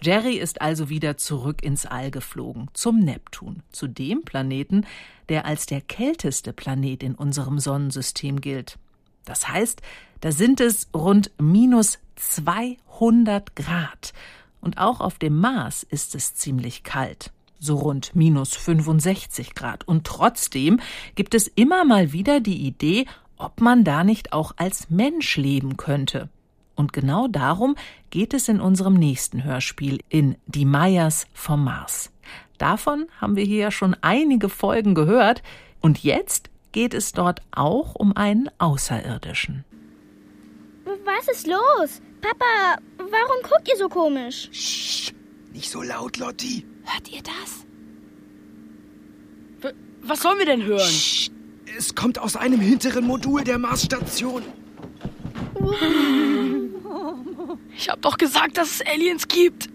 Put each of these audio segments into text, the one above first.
Jerry ist also wieder zurück ins All geflogen, zum Neptun, zu dem Planeten, der als der kälteste Planet in unserem Sonnensystem gilt. Das heißt, da sind es rund minus 200 Grad. Und auch auf dem Mars ist es ziemlich kalt, so rund minus 65 Grad. Und trotzdem gibt es immer mal wieder die Idee, ob man da nicht auch als Mensch leben könnte. Und genau darum geht es in unserem nächsten Hörspiel in Die Mayas vom Mars. Davon haben wir hier ja schon einige Folgen gehört. Und jetzt geht es dort auch um einen Außerirdischen. Was ist los? Papa, warum guckt ihr so komisch? Psst, nicht so laut, Lotti. Hört ihr das? Was sollen wir denn hören? Psst, es kommt aus einem hinteren Modul der Marsstation. Ich hab doch gesagt, dass es Aliens gibt.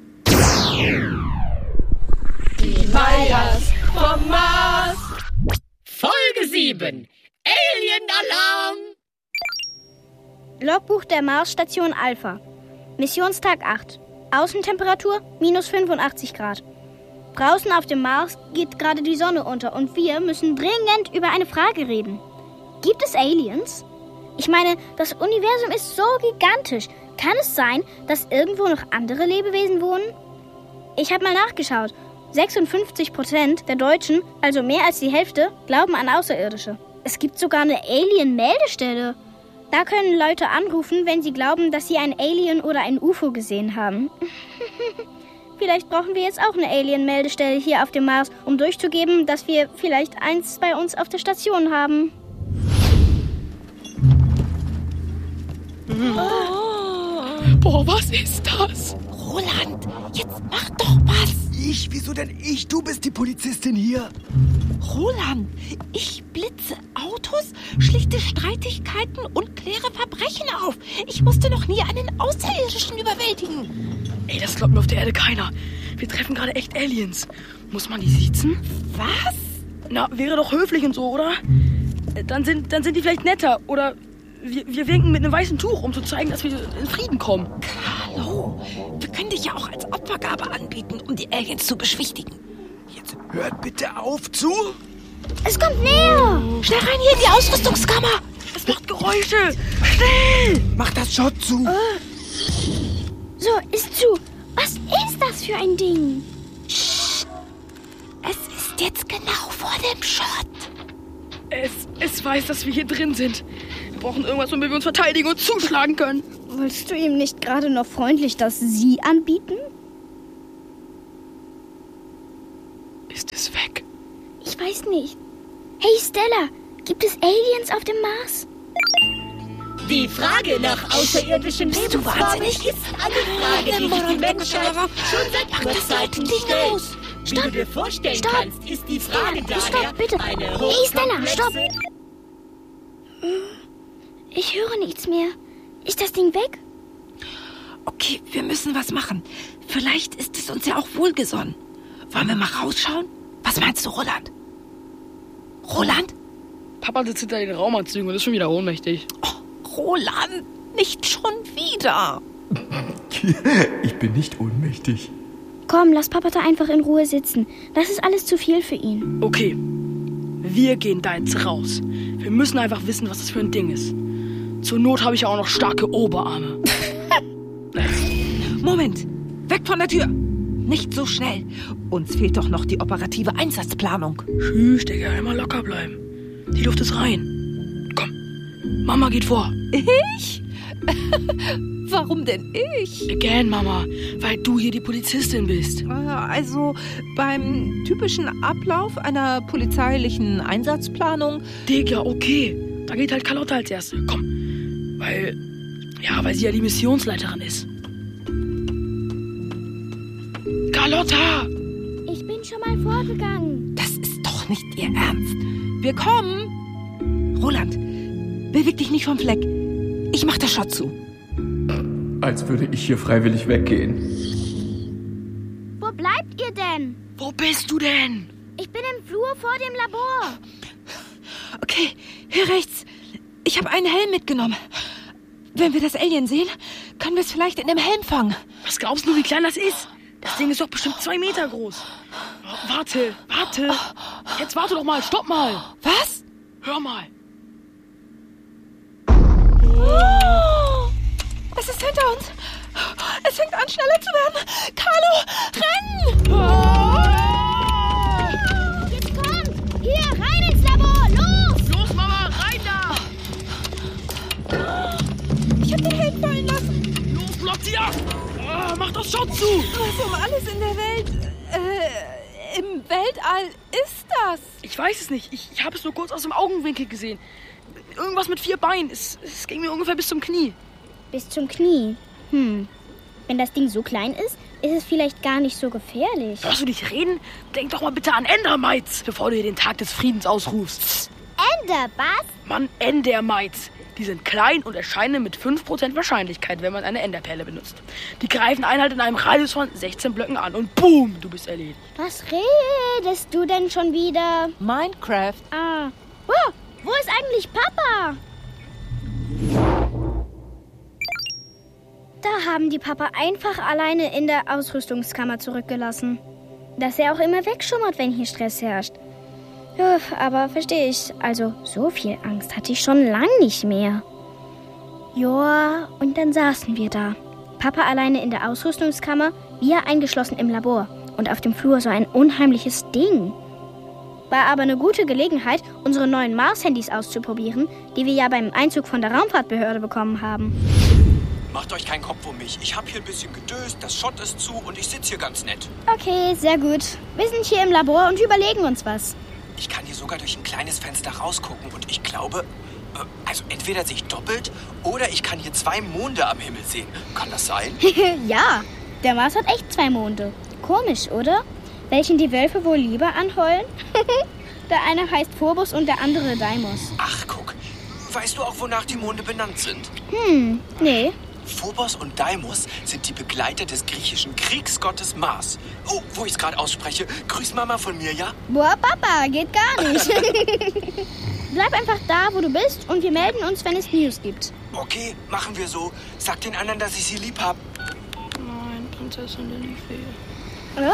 Die Mayas vom Mars. Folge 7. Alien-Alarm. Logbuch der Marsstation Alpha. Missionstag 8. Außentemperatur minus 85 Grad. Draußen auf dem Mars geht gerade die Sonne unter und wir müssen dringend über eine Frage reden. Gibt es Aliens? Ich meine, das Universum ist so gigantisch. Kann es sein, dass irgendwo noch andere Lebewesen wohnen? Ich habe mal nachgeschaut. 56% der Deutschen, also mehr als die Hälfte, glauben an Außerirdische. Es gibt sogar eine Alien-Meldestelle. Da können Leute anrufen, wenn sie glauben, dass sie ein Alien oder ein UFO gesehen haben. Vielleicht brauchen wir jetzt auch eine Alien-Meldestelle hier auf dem Mars, um durchzugeben, dass wir vielleicht eins bei uns auf der Station haben. Boah, was ist das? Roland, jetzt mach doch was. Wieso denn ich? Du bist die Polizistin hier. Roland, ich blitze Autos, schlichte Streitigkeiten und kläre Verbrechen auf. Ich musste noch nie einen Außerirdischen überwältigen. Ey, das glaubt mir auf der Erde keiner. Wir treffen gerade echt Aliens. Muss man die siezen? Was? Na, wäre doch höflich und so, oder? Dann sind die vielleicht netter. Oder wir winken mit einem weißen Tuch, um zu zeigen, dass wir in Frieden kommen. Hallo, wir können dich ja auch als Opfergabe anbieten, um die Aliens zu beschwichtigen. Jetzt hört bitte auf zu. Es kommt näher! Schnell rein hier in die Ausrüstungskammer. Es macht Geräusche. Schnell! Mach das Schott zu. So, ist zu. Was ist das für ein Ding? Psst. Es ist jetzt genau vor dem Schott. Es weiß, dass wir hier drin sind. Wir brauchen irgendwas, womit wir uns verteidigen und zuschlagen können. Wolltest du ihm nicht gerade noch freundlich das Sie anbieten? Ist es weg? Ich weiß nicht. Hey Stella, gibt es Aliens auf dem Mars? Die Frage nach außerirdischen Bist du wahnsinnig? Lebensformen ist eine Frage, die sich die Menschheit schon seit Urzeiten stellt. Aus. Wie du dir vorstellen kannst, ist die Frage daher Stopp, bitte. eine Hey Stella, stopp. hochkomplexe... Ich höre nichts mehr. Ist das Ding weg? Okay, wir müssen was machen. Vielleicht ist es uns ja auch wohlgesonnen. Wollen wir mal rausschauen? Was meinst du, Roland? Roland? Papa sitzt hinter den Raumanzügen und ist schon wieder ohnmächtig. Oh, Roland, nicht schon wieder. Ich bin nicht ohnmächtig. Komm, lass Papa da einfach in Ruhe sitzen. Das ist alles zu viel für ihn. Okay, wir gehen da jetzt raus. Wir müssen einfach wissen, was das für ein Ding ist. Zur Not habe ich ja auch noch starke Oberarme. Moment, weg von der Tür. Nicht so schnell. Uns fehlt doch noch die operative Einsatzplanung. Tschüss, Digga, immer locker bleiben. Die Luft ist rein. Komm, Mama geht vor. Ich? Warum denn ich? Again, Mama, weil du hier die Polizistin bist. Also beim typischen Ablauf einer polizeilichen Einsatzplanung. Digga, okay. Da geht halt Carlotta als Erste. Komm, weil sie ja die Missionsleiterin ist. Carlotta! Ich bin schon mal vorgegangen. Das ist doch nicht Ihr Ernst. Wir kommen. Roland, beweg dich nicht vom Fleck. Ich mach das Schott zu. Als würde ich hier freiwillig weggehen. Wo bleibt ihr denn? Wo bist du denn? Ich bin im Flur vor dem Labor. Okay, hier rechts. Ich habe einen Helm mitgenommen. Wenn wir das Alien sehen, können wir es vielleicht in dem Helm fangen. Was glaubst du, wie klein das ist? Das Ding ist doch bestimmt 2 Meter groß. Oh, warte. Jetzt warte doch mal, stopp mal. Was? Hör mal. Oh, es ist hinter uns. Es fängt an, schneller zu werden. Carlo, rennen! Jetzt kommt! Hier, rein ins Labor! Los! Los, Mama, rein da! Ich hab den Helm fallen lassen. Los, blockt sie ab! Mach das Schott zu! Was um alles in der Welt, im Weltall ist das? Ich weiß es nicht. Ich habe es nur kurz aus dem Augenwinkel gesehen. Irgendwas mit 4 Beinen. Es ging mir ungefähr bis zum Knie. Bis zum Knie. Wenn das Ding so klein ist, ist es vielleicht gar nicht so gefährlich. Hörst du dich reden? Denk doch mal bitte an Endermites, bevor du hier den Tag des Friedens ausrufst. Ender, was? Mann, Endermites. Die sind klein und erscheinen mit 5% Wahrscheinlichkeit, wenn man eine Enderperle benutzt. Die greifen einen halt in einem Radius von 16 Blöcken an und boom, du bist erledigt. Was redest du denn schon wieder? Minecraft. Wow, wo ist eigentlich Papa? Da haben die Papa einfach alleine in der Ausrüstungskammer zurückgelassen. Dass er auch immer wegschummert, wenn hier Stress herrscht. Ja, aber verstehe ich. Also, so viel Angst hatte ich schon lang nicht mehr. Joa, und dann saßen wir da. Papa alleine in der Ausrüstungskammer, wir eingeschlossen im Labor. Und auf dem Flur so ein unheimliches Ding. War aber eine gute Gelegenheit, unsere neuen Mars-Handys auszuprobieren, die wir ja beim Einzug von der Raumfahrtbehörde bekommen haben. Macht euch keinen Kopf um mich. Ich hab hier ein bisschen gedöst, das Schott ist zu und ich sitze hier ganz nett. Okay, sehr gut. Wir sind hier im Labor und überlegen uns was. Ich kann hier sogar durch ein kleines Fenster rausgucken und ich glaube, also entweder sehe ich doppelt oder ich kann hier 2 Monde am Himmel sehen. Kann das sein? Ja, der Mars hat echt 2 Monde. Komisch, oder? Welchen die Wölfe wohl lieber anheulen? Der eine heißt Phobos und der andere Deimos. Ach, guck. Weißt du auch, wonach die Monde benannt sind? Nee. Phobos und Deimos sind die Begleiter des griechischen Kriegsgottes Mars. Oh, wo ich es gerade ausspreche, grüß Mama von mir, ja? Boah, Papa, geht gar nicht. Bleib einfach da, wo du bist und wir melden uns, wenn es News gibt. Okay, machen wir so. Sag den anderen, dass ich sie lieb hab. Nein, Prinzessin Lilifee. Oder?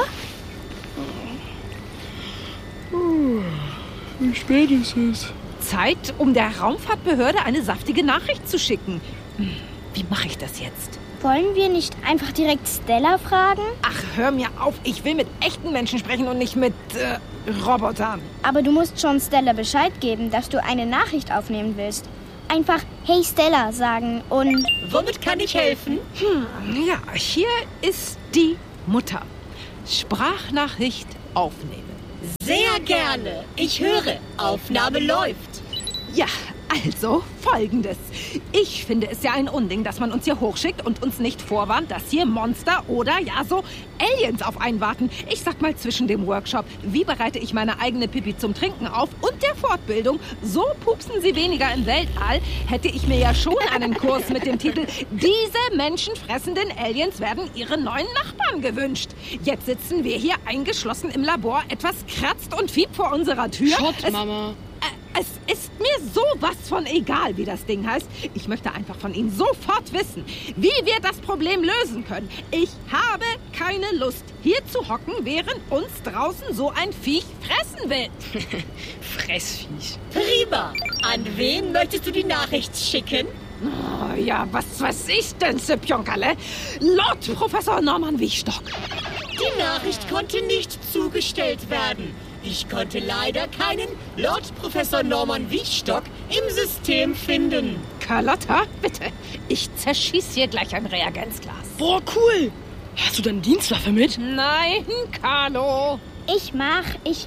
Wie spät ist es? Zeit, um der Raumfahrtbehörde eine saftige Nachricht zu schicken. Wie mache ich das jetzt? Wollen wir nicht einfach direkt Stella fragen? Ach, hör mir auf. Ich will mit echten Menschen sprechen und nicht mit Robotern. Aber du musst schon Stella Bescheid geben, dass du eine Nachricht aufnehmen willst. Einfach Hey Stella sagen und... Womit kann ich helfen? Ja, hier ist die Mutter. Sprachnachricht aufnehmen. Sehr gerne. Ich höre. Aufnahme läuft. Ja, also Folgendes. Ich finde es ja ein Unding, dass man uns hier hochschickt und uns nicht vorwarnt, dass hier Monster oder ja so Aliens auf einen warten. Ich sag mal zwischen dem Workshop, wie bereite ich meine eigene Pipi zum Trinken auf und der Fortbildung, so pupsen sie weniger im Weltall, hätte ich mir ja schon einen Kurs mit dem Titel Diese menschenfressenden Aliens werden ihre neuen Nachbarn gewünscht. Jetzt sitzen wir hier eingeschlossen im Labor, etwas kratzt und fiebt vor unserer Tür. Schott, Mama. Es ist mir sowas von egal, wie das Ding heißt. Ich möchte einfach von Ihnen sofort wissen, wie wir das Problem lösen können. Ich habe keine Lust, hier zu hocken, während uns draußen so ein Viech fressen will. Fressviech. Prima. An wen möchtest du die Nachricht schicken? Oh, ja, was weiß ich denn, Sepionkale? Lord Professor Norman Wiechstock. Die Nachricht konnte nicht zugestellt werden. Ich konnte leider keinen Lord Professor Norman Wiechstock im System finden. Carlotta, bitte. Ich zerschieß hier gleich ein Reagenzglas. Boah, cool. Hast du deine Dienstwaffe mit? Nein, Carlo. Ich mach.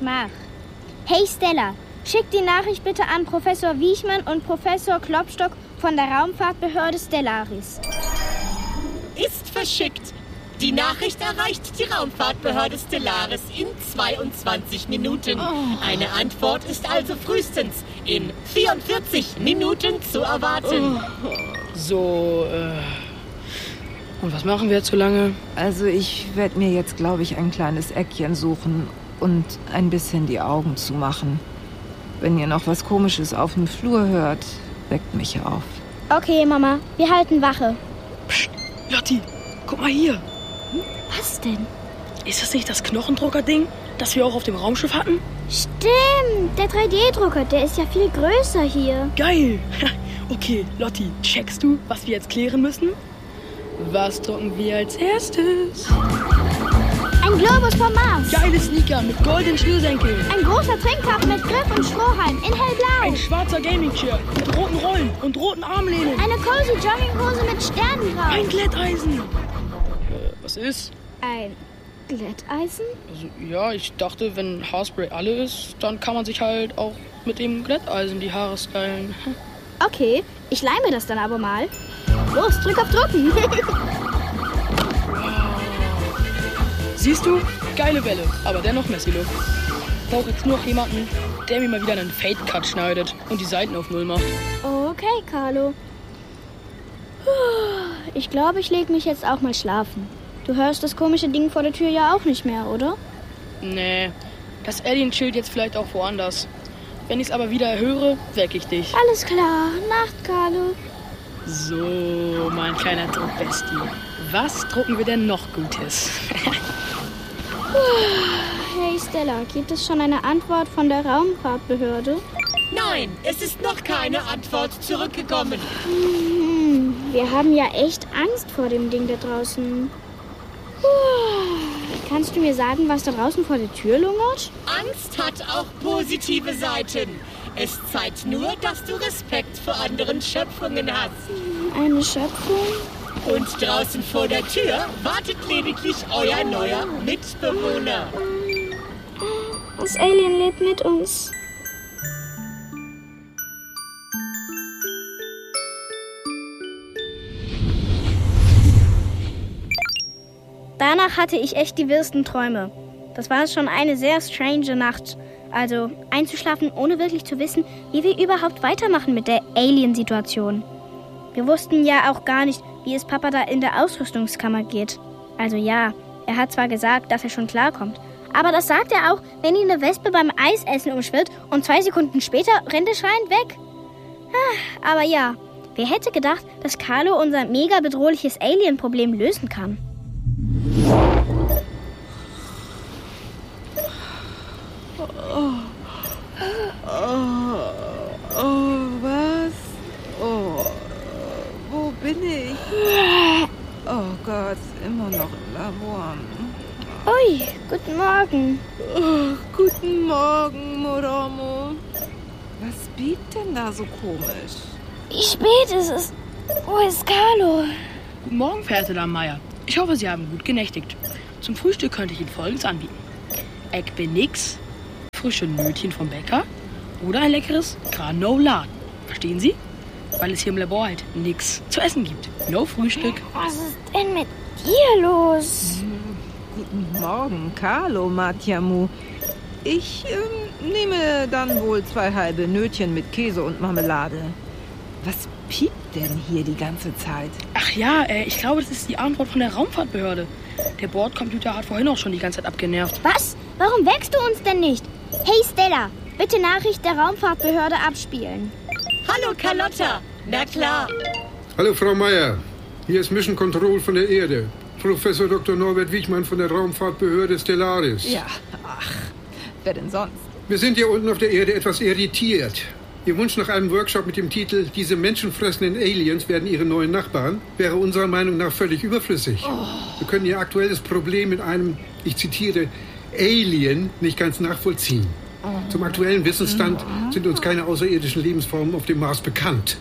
Hey Stella, schick die Nachricht bitte an Professor Wiechmann und Professor Klopstock von der Raumfahrtbehörde Stellaris. Ist verschickt. Die Nachricht erreicht die Raumfahrtbehörde Stellaris in 22 Minuten. Eine Antwort ist also frühestens in 44 Minuten zu erwarten. So, und was machen wir jetzt so lange? Also ich werde mir jetzt, glaube ich, ein kleines Eckchen suchen und ein bisschen die Augen zumachen. Wenn ihr noch was Komisches auf dem Flur hört, weckt mich auf. Okay, Mama, wir halten Wache. Psst, Lotti, guck mal hier. Was denn? Ist das nicht das Knochendrucker-Ding, das wir auch auf dem Raumschiff hatten? Stimmt, der 3D-Drucker, der ist ja viel größer hier. Geil. Okay, Lotti, checkst du, was wir jetzt klären müssen? Was drucken wir als erstes? Ein Globus vom Mars. Geile Sneaker mit goldenen Schnürsenkeln. Ein großer Trinktopf mit Griff und Strohhalm in hellblau. Ein schwarzer Gaming-Chair mit roten Rollen und roten Armlehnen. Eine cozy Jogginghose mit Sternen drauf. Ein Glätteisen. Was ist? Ein Glätteisen? Also, ja, ich dachte, wenn Haarspray alle ist, dann kann man sich halt auch mit dem Glätteisen die Haare stylen. Okay, ich leime das dann aber mal. Los, drück auf Drucken. Siehst du? Geile Welle, aber dennoch Messi-Look. Brauche jetzt nur noch jemanden, der mir mal wieder einen Fade-Cut schneidet und die Seiten auf Null macht. Okay, Carlo. Ich glaube, ich lege mich jetzt auch mal schlafen. Du hörst das komische Ding vor der Tür ja auch nicht mehr, oder? Nee, das Alien chillt jetzt vielleicht auch woanders. Wenn ich es aber wieder höre, wecke ich dich. Alles klar. Nacht, Carlo. So, mein kleiner Druckbestie. Was drucken wir denn noch Gutes? Hey Stella, gibt es schon eine Antwort von der Raumfahrtbehörde? Nein, es ist noch keine Antwort zurückgekommen. Wir haben ja echt Angst vor dem Ding da draußen. Kannst du mir sagen, was da draußen vor der Tür lungert? Angst hat auch positive Seiten. Es zeigt nur, dass du Respekt vor anderen Schöpfungen hast. Eine Schöpfung? Und draußen vor der Tür wartet lediglich euer neuer Mitbewohner. Das Alien lebt mit uns. Danach hatte ich echt die wirsten Träume. Das war schon eine sehr strange Nacht. Also einzuschlafen, ohne wirklich zu wissen, wie wir überhaupt weitermachen mit der Alien-Situation. Wir wussten ja auch gar nicht, wie es Papa da in der Ausrüstungskammer geht. Also ja, er hat zwar gesagt, dass er schon klarkommt. Aber das sagt er auch, wenn ihn eine Wespe beim Eisessen umschwirrt und 2 Sekunden später rennt er schreiend weg. Aber ja, wer hätte gedacht, dass Carlo unser mega bedrohliches Alien-Problem lösen kann? Was? Wo bin ich? Oh Gott, immer noch im Labor. Ui, guten Morgen. Guten Morgen, Moromo. Was biegt denn da so komisch? Wie spät ist es? Wo ist Carlo? Guten Morgen, verehrte Dame Meier. Ich hoffe, Sie haben gut genächtigt. Zum Frühstück könnte ich Ihnen Folgendes anbieten. Egg Benix, frische Nötchen vom Bäcker oder ein leckeres Granola. Verstehen Sie? Weil es hier im Labor halt nichts zu essen gibt. No Frühstück. Was ist denn mit dir los? Guten Morgen, Carlo Matjamu. Ich nehme dann wohl 2 halbe Nötchen mit Käse und Marmelade. Was piept denn hier die ganze Zeit? Ach ja, ich glaube, das ist die Antwort von der Raumfahrtbehörde. Der Bordcomputer hat vorhin auch schon die ganze Zeit abgenervt. Was? Warum weckst du uns denn nicht? Hey Stella, bitte Nachricht der Raumfahrtbehörde abspielen. Hallo Carlotta, na klar. Hallo Frau Meier, hier ist Mission Control von der Erde. Professor Dr. Norbert Wichmann von der Raumfahrtbehörde Stellaris. Ja, ach, wer denn sonst? Wir sind hier unten auf der Erde etwas irritiert. Ihr Wunsch nach einem Workshop mit dem Titel »Diese menschenfressenden Aliens werden ihre neuen Nachbarn« wäre unserer Meinung nach völlig überflüssig. Wir können Ihr aktuelles Problem mit einem, ich zitiere, Alien nicht ganz nachvollziehen. Zum aktuellen Wissensstand sind uns keine außerirdischen Lebensformen auf dem Mars bekannt.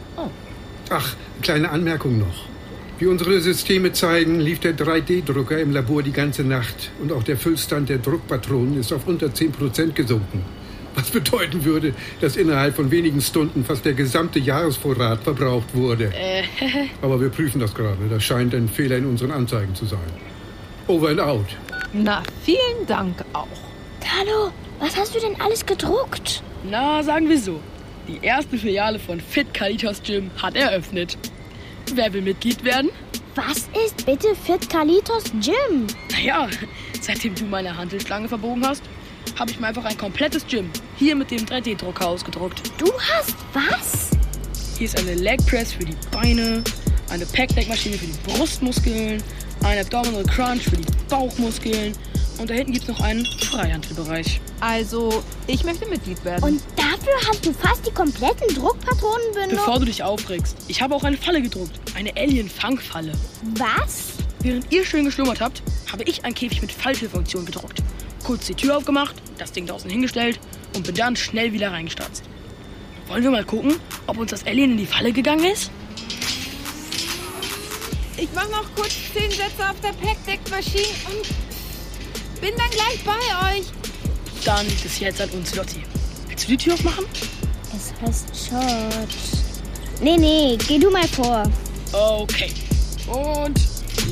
Ach, kleine Anmerkung noch. Wie unsere Systeme zeigen, lief der 3D-Drucker im Labor die ganze Nacht und auch der Füllstand der Druckpatronen ist auf unter 10% gesunken. Was bedeuten würde, dass innerhalb von wenigen Stunden fast der gesamte Jahresvorrat verbraucht wurde. Aber wir prüfen das gerade. Das scheint ein Fehler in unseren Anzeigen zu sein. Over and out. Na, vielen Dank auch. Carlo, was hast du denn alles gedruckt? Na, sagen wir so. Die erste Filiale von Fit Kalitos Gym hat eröffnet. Wer will Mitglied werden? Was ist bitte Fit Kalitos Gym? Naja, seitdem du meine Hantelschlange verbogen hast, habe ich mir einfach ein komplettes Gym hier mit dem 3D-Drucker ausgedruckt. Du hast was? Hier ist eine Leg Press für die Beine, eine Pack-Leg-Maschine für die Brustmuskeln, ein Abdominal Crunch für die Bauchmuskeln, Und da hinten gibt's noch einen Freihandelbereich. Also, ich möchte Mitglied werden. Und dafür hast du fast die kompletten Druckpatronen benutzt? Bevor du dich aufregst, ich habe auch eine Falle gedruckt. Eine Alien-Fangfalle. Was? Während ihr schön geschlummert habt, habe ich einen Käfig mit Falltürfunktion gedruckt. Kurz die Tür aufgemacht, das Ding draußen hingestellt und bin dann schnell wieder reingestarzt. Wollen wir mal gucken, ob uns das Alien in die Falle gegangen ist? Ich mache noch kurz 10 Sätze auf der Packdeck-Maschine und bin dann gleich bei euch. Dann liegt es jetzt an uns, Lotti. Willst du die Tür aufmachen? Es heißt George. Nee, geh du mal vor. Okay. Und...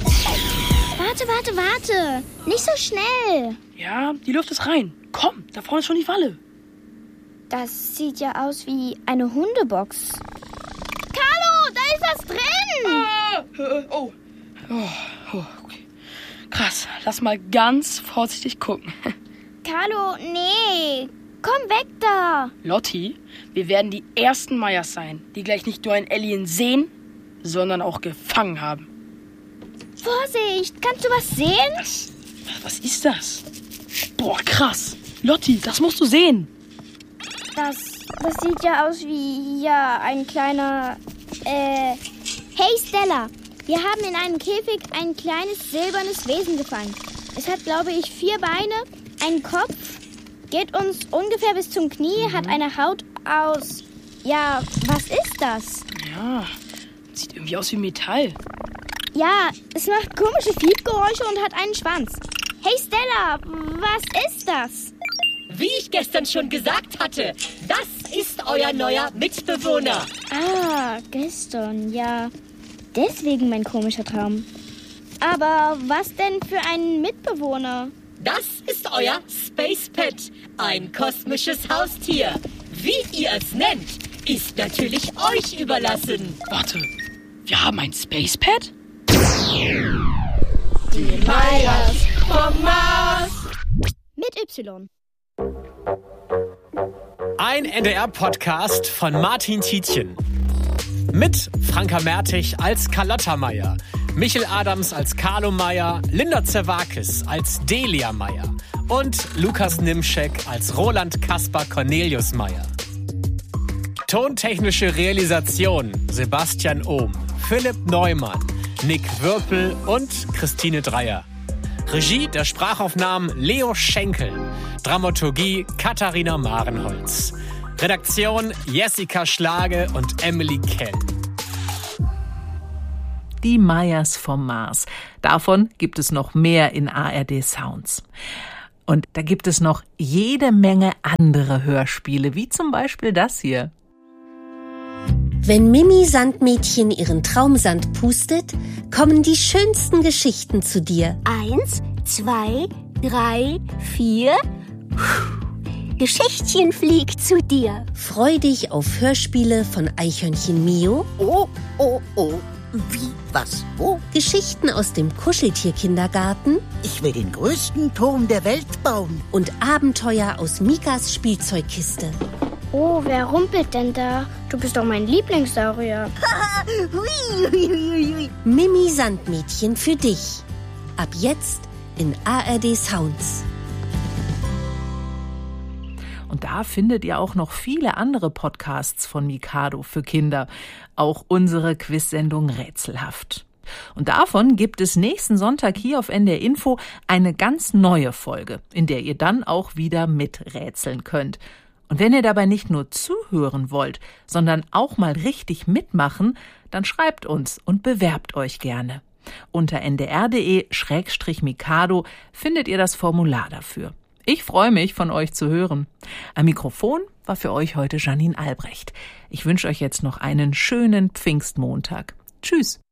Warte. Nicht so schnell. Ja, die Luft ist rein. Komm, da vorne ist schon die Falle. Das sieht ja aus wie eine Hundebox. Carlo, da ist was drin. Okay. Krass, lass mal ganz vorsichtig gucken. Carlo, nee. Komm weg da. Lotti, wir werden die ersten Mayas sein, die gleich nicht nur ein Alien sehen, sondern auch gefangen haben. Vorsicht, kannst du was sehen? Was ist das? Boah, krass. Lotti, das musst du sehen. Das sieht ja aus wie, ein kleiner, Hey Stella, wir haben in einem Käfig ein kleines silbernes Wesen gefangen. Es hat, glaube ich, 4 Beine, einen Kopf, geht uns ungefähr bis zum Knie, hat eine Haut aus... Ja, was ist das? Ja, sieht irgendwie aus wie Metall. Ja, es macht komische Fiepgeräusche und hat einen Schwanz. Hey Stella, was ist das? Wie ich gestern schon gesagt hatte, das ist euer neuer Mitbewohner. Ah, gestern, ja. Deswegen mein komischer Traum. Aber was denn für ein Mitbewohner? Das ist euer Space Pet, ein kosmisches Haustier. Wie ihr es nennt, ist natürlich euch überlassen. Warte, wir haben ein Space Pet? Die Mayas vom Mars. Mit Y. Ein NDR-Podcast von Martin Tietjen. Mit Franka Mertig als Carlotta Meyer, Michel Adams als Carlo Meyer, Linda Zerwakis als Delia Meyer und Lukas Nimschek als Roland Kaspar Cornelius Meyer. Tontechnische Realisation Sebastian Ohm, Philipp Neumann, Nick Würpel und Christine Dreier. Regie der Sprachaufnahmen Leo Schenkel. Dramaturgie Katharina Marenholz. Redaktion Jessica Schlage und Emily Kell. Die Mayas vom Mars. Davon gibt es noch mehr in ARD Sounds. Und da gibt es noch jede Menge andere Hörspiele, wie zum Beispiel das hier. Wenn Mimi Sandmädchen ihren Traumsand pustet, kommen die schönsten Geschichten zu dir. 1, 2, 3, 4. Geschichtchen fliegt zu dir. Freu dich auf Hörspiele von Eichhörnchen Mio. Oh. Wie, was, wo? Geschichten aus dem Kuscheltierkindergarten. Ich will den größten Turm der Welt bauen. Und Abenteuer aus Mikas Spielzeugkiste. Oh, wer rumpelt denn da? Du bist doch mein Lieblingssaurier. Mimi Sandmädchen für dich. Ab jetzt in ARD Sounds. Und da findet ihr auch noch viele andere Podcasts von Mikado für Kinder. Auch unsere Quizsendung Rätselhaft. Und davon gibt es nächsten Sonntag hier auf NDR Info eine ganz neue Folge, in der ihr dann auch wieder miträtseln könnt. Und wenn ihr dabei nicht nur zuhören wollt, sondern auch mal richtig mitmachen, dann schreibt uns und bewerbt euch gerne. Unter ndr.de/Mikado findet ihr das Formular dafür. Ich freue mich, von euch zu hören. Am Mikrofon war für euch heute Janine Albrecht. Ich wünsche euch jetzt noch einen schönen Pfingstmontag. Tschüss.